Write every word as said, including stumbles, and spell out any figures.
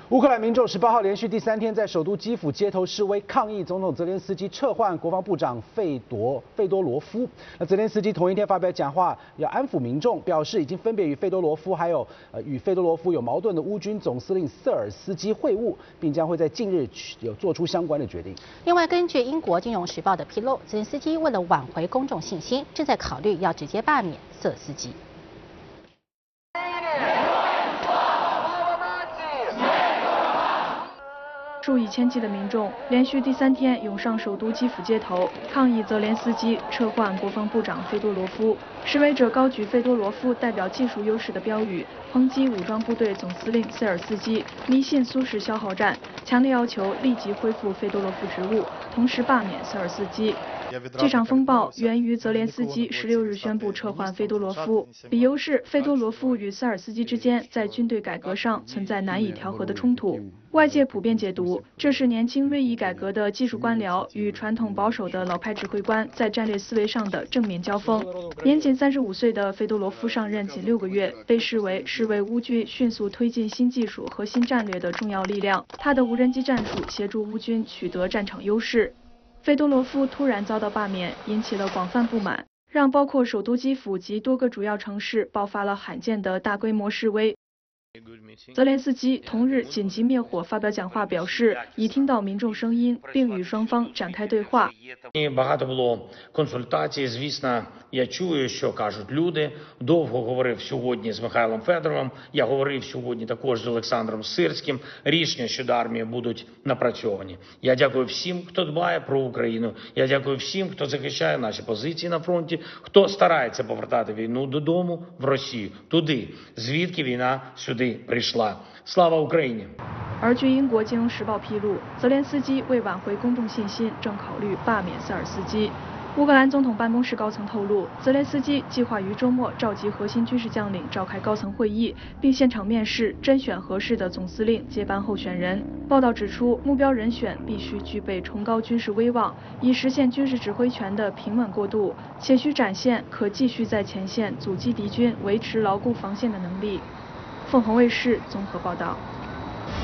乌克兰民众十八号连续第三天在首都基辅街头示威抗议总统泽连斯基撤换国防部长费多费多罗夫。那泽连斯基同一天发表讲话，要安抚民众，表示已经分别与费多罗夫还有呃与费多罗夫有矛盾的乌军总司令瑟尔斯基会晤，并将会在近日有做出相关的决定。 另外，根据英国金融时报的披露，泽连斯基为了挽回公众信心，正在考虑要直接罢免瑟尔斯基。 数以千计的民众连续第三天涌上首都基辅街头，抗议泽连斯基撤换国防部长费多罗夫。示威者高举费多罗夫代表技术优势的标语，抨击武装部队总司令塞尔斯基迷信苏式消耗战，强烈要求立即恢复费多罗夫职务，同时罢免塞尔斯基。 这场风暴源于泽连斯基十六日宣布撤换费多罗夫，理由是费多罗夫与塞尔斯基之间在军队改革上存在难以调和的冲突。外界普遍解读，这是年轻锐意改革的技术官僚与传统保守的老派指挥官在战略思维上的正面交锋。年仅三十五岁的费多罗夫上任仅六个月，被视为是为乌军迅速推进新技术和新战略的重要力量。他的无人机战术协助乌军取得战场优势。 费多罗夫突然遭到罢免，引起了广泛不满，让包括首都基辅及多个主要城市爆发了罕见的大规模示威。泽连斯基同日紧急灭火发表讲话，表示已听到民众声音，并与双方展开对话。 Багато було консультацій. Звісно, я чую, що кажуть люди. Довго говорив сьогодні з Михайлом Федоровим. Я говорив сьогодні також з Олександром Сирським. Рішення щодо армії будуть напрацьовані. Я дякую всім, хто дбає про Україну. Я дякую всім, хто захищає наші позиції на фронті, хто старається повертати війну додому, в Росію, туди, звідки війна сюди прийшла. Слава Україні! 而据英国《金融时报》披露，泽连斯基为挽回公众信心，正考虑罢免塞尔斯基。乌克兰总统办公室高层透露，泽连斯基计划于周末召集核心军事将领召开高层会议，并现场面试甄选合适的总司令接班候选人。报道指出，目标人选必须具备崇高军事威望，以实现军事指挥权的平稳过渡，且需展现可继续在前线阻击敌军、维持牢固防线的能力。凤凰卫视综合报道。